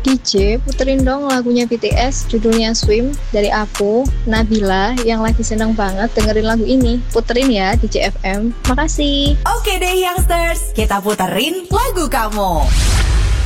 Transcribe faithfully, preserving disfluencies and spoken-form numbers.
D J, puterin dong lagunya B T S, judulnya Swim, dari aku, Nabila, yang lagi seneng banget dengerin lagu ini. Puterin ya D J F M. Makasih. Oke deh youngsters, kita puterin lagu kamu.